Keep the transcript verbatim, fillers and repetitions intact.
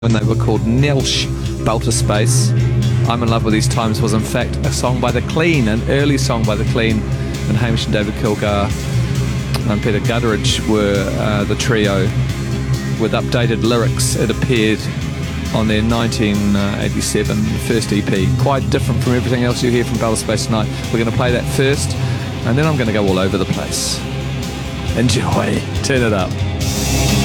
when they were called Nelsh Belter Space. I'm in Love with These Times was in fact a song by The Clean, an early song by The Clean, and Hamish and David Kilgar and Peter Gutteridge were uh, the trio with updated lyrics. It appeared on their nineteen eighty-seven first E P. Quite different from everything else you hear from Belter Space tonight. We're going to play that first, and then I'm going to go all over the place. Enjoy. Turn it up.